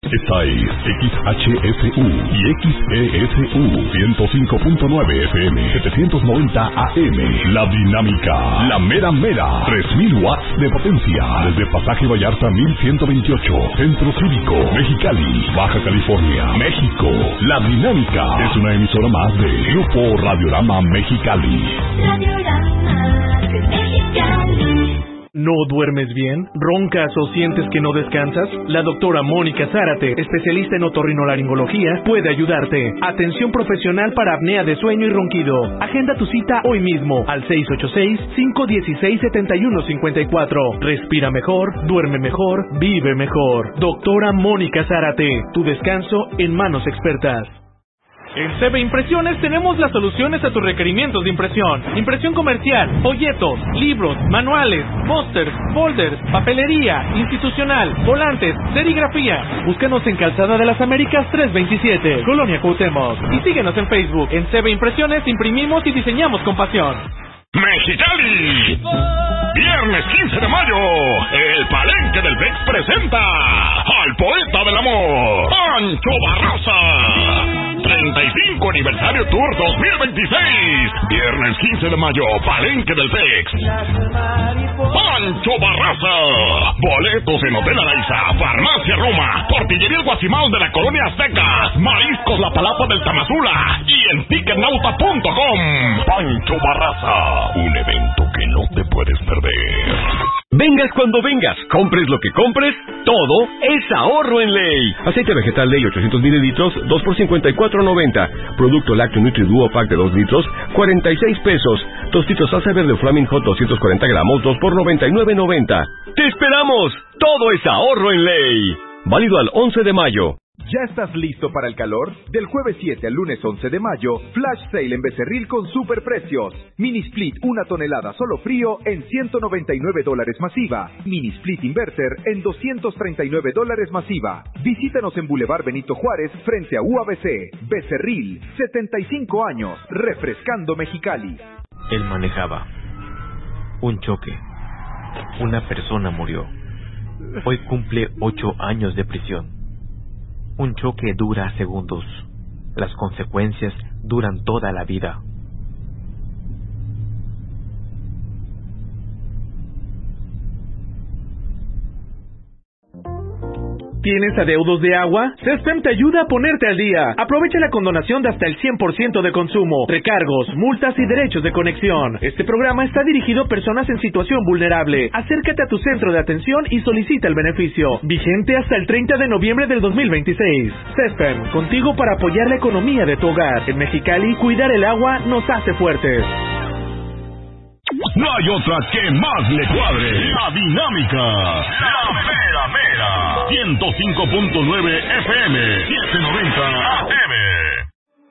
Esta es XHSU y XESU 105.9 FM 790 AM. La Dinámica, la mera mera, 3000 watts de potencia. Desde Pasaje Vallarta 1128, Centro Cívico, Mexicali, Baja California, México. La Dinámica es una emisora más de Grupo Radiorama Mexicali. Radiorama Mexicali. ¿No duermes bien? ¿Roncas o sientes que no descansas? La doctora Mónica Zárate, especialista en otorrinolaringología, puede ayudarte. Atención profesional para apnea de sueño y ronquido. Agenda tu cita hoy mismo al 686-516-7154. Respira mejor, duerme mejor, vive mejor. Doctora Mónica Zárate, tu descanso en manos expertas. En CB Impresiones tenemos las soluciones a tus requerimientos de impresión. Impresión comercial, folletos, libros, manuales, pósters, folders, papelería, institucional, volantes, serigrafía. Búscanos en Calzada de las Américas 327, Colonia Cuauhtémoc. Y síguenos en Facebook. En CB Impresiones imprimimos y diseñamos con pasión. Mexicali. Viernes 15 de mayo, el Palenque del VEX presenta al poeta del amor, Pancho Barraza. 35 aniversario Tour 2026. Viernes 15 de mayo, Palenque del VEX. Pancho Barraza. Boletos en Hotel Araiza, Farmacia Roma, Tortillería El Guacimal de la Colonia Azteca, Mariscos La Palapa del Tamazula y en Ticketnauta.com. Pancho Barraza, un evento que no te puedes perder. Vengas cuando vengas, compres lo que compres, todo es ahorro en Ley. Aceite vegetal Ley 800 mililitros, 2 por $54.90. Producto lácteo Nutri Duo Pack de 2 litros, 46 pesos. Tostitos salsa verde Flaming Hot 240 gramos, 2 por $99.90. ¡Te esperamos! Todo es ahorro en Ley. Válido al 11 de mayo. ¿Ya estás listo para el calor? Del jueves 7 al lunes 11 de mayo, Flash Sale en Becerril con superprecios. Mini Split 1 tonelada solo frío en $199 masiva. Mini Split Inverter en $239 masiva. Visítanos en Boulevard Benito Juárez frente a UABC. Becerril, 75 años, refrescando Mexicali. Él manejaba. Un choque. Una persona murió. Hoy cumple 8 años de prisión. Un choque dura segundos. Las consecuencias duran toda la vida. ¿Tienes adeudos de agua? CESPEM te ayuda a ponerte al día. Aprovecha la condonación de hasta el 100% de consumo, recargos, multas y derechos de conexión. Este programa está dirigido a personas en situación vulnerable. Acércate a tu centro de atención y solicita el beneficio. Vigente hasta el 30 de noviembre del 2026. CESPEM, contigo para apoyar la economía de tu hogar. En Mexicali, cuidar el agua nos hace fuertes. No hay otra que más le cuadre. La Dinámica. La mera mera. 105.9 FM. 790 AM.